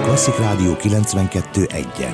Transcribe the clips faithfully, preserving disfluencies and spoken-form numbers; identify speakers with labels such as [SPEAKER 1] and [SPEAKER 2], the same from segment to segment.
[SPEAKER 1] Klasszik Rádió kilencvenkettő egyen.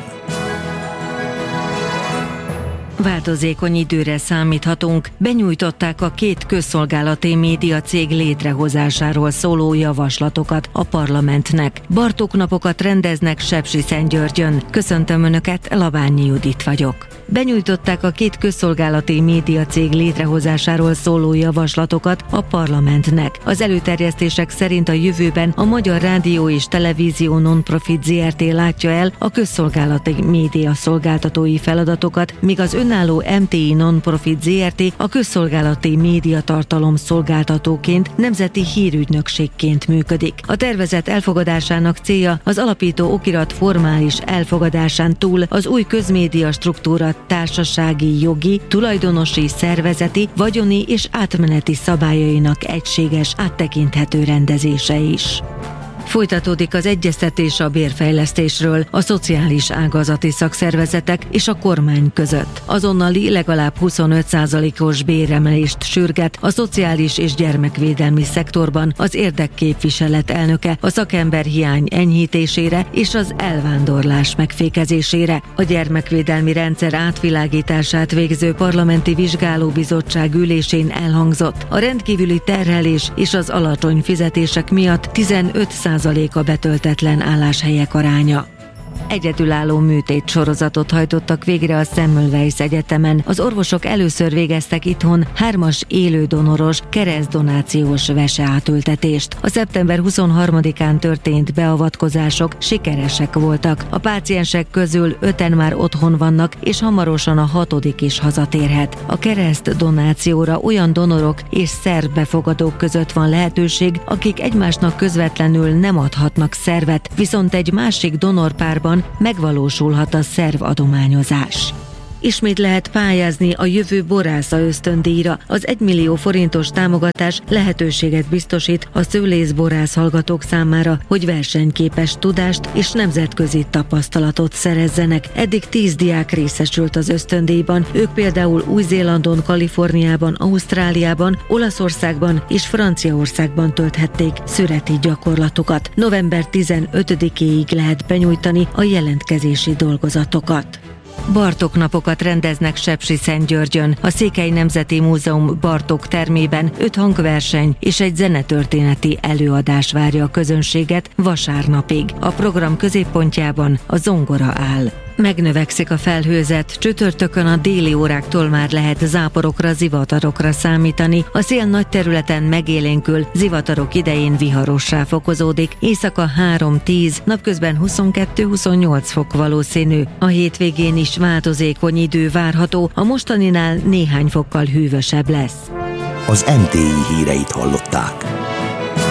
[SPEAKER 2] Változékony időre számíthatunk. Benyújtották a két közszolgálati médiacég létrehozásáról szóló javaslatokat a parlamentnek. Bartók napokat rendeznek Sepsiszentgyörgyön. Köszöntöm Önöket, Labányi Judit vagyok. Benyújtották a két közszolgálati médiacég létrehozásáról szóló javaslatokat a parlamentnek. Az előterjesztések szerint a jövőben a Magyar Rádió és Televízió Non-Profit zé er té látja el a közszolgálati média szolgáltatói feladatokat, míg az önálló em té i Non-Profit zé er té a közszolgálati médiatartalom szolgáltatóként, nemzeti hírügynökségként működik. A tervezet elfogadásának célja az alapító okirat formális elfogadásán túl az új közmédia struktúra társasági, jogi, tulajdonosi, szervezeti, vagyoni és átmeneti szabályainak egységes, áttekinthető rendezése is. Folytatódik az egyeztetés a bérfejlesztésről a szociális ágazati szakszervezetek és a kormány között. Azonnali legalább huszonöt százalékos béremelést sürget a szociális és gyermekvédelmi szektorban az érdekképviselet elnöke a szakemberhiány enyhítésére és az elvándorlás megfékezésére. A gyermekvédelmi rendszer átvilágítását végző parlamenti vizsgálóbizottság ülésén elhangzott. A rendkívüli terhelés és az alacsony fizetések miatt tizenöt százalék a betöltetlen álláshelyek aránya. Egyedülálló műtét sorozatot hajtottak végre a Semmelweis Egyetemen. Az orvosok először végeztek itthon hármas élődonoros keresztdonációs veseátültetést. A szeptember huszonharmadikán történt beavatkozások sikeresek voltak. A páciensek közül öten már otthon vannak, és hamarosan a hatodik is hazatérhet. A keresztdonációra olyan donorok és szervbefogadók között van lehetőség, akik egymásnak közvetlenül nem adhatnak szervet, viszont egy másik donorpárban megvalósulhat a szervadományozás. Ismét lehet pályázni a jövő borásza ösztöndíjra. Az egymillió forintos támogatás lehetőséget biztosít a szőlészborász hallgatók számára, hogy versenyképes tudást és nemzetközi tapasztalatot szerezzenek. Eddig tíz diák részesült az ösztöndíjban, ők például Új-Zélandon, Kaliforniában, Ausztráliában, Olaszországban és Franciaországban tölthették szüreti gyakorlatukat. november tizenötödikéig lehet benyújtani a jelentkezési dolgozatokat. Bartók napokat rendeznek Sepsiszentgyörgyön. A Székely Nemzeti Múzeum Bartók termében öt hangverseny és egy zenetörténeti előadás várja a közönséget vasárnapig. A program középpontjában a zongora áll. Megnövekszik a felhőzet, csütörtökön a déli óráktól már lehet záporokra, zivatarokra számítani. A szél nagy területen megélénkül, zivatarok idején viharossá fokozódik. Éjszaka három-tíz, napközben huszonkettő-huszonnyolc fok valószínű. A hétvégén is változékony idő várható, a mostaninál néhány fokkal hűvösebb lesz.
[SPEAKER 1] Az em té i híreit hallották.